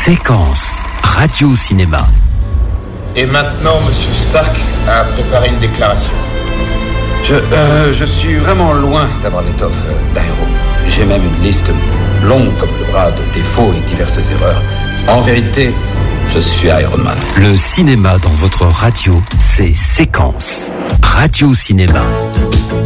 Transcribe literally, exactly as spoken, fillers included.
Séquence radio-cinéma. Et maintenant, Monsieur Stark a préparé une déclaration. Je, euh, je suis vraiment loin d'avoir l'étoffe d'Aéro. J'ai même une liste longue comme le bras de défauts et diverses erreurs. En vérité, je suis Iron Man. Le cinéma dans votre radio, c'est Séquence radio-cinéma.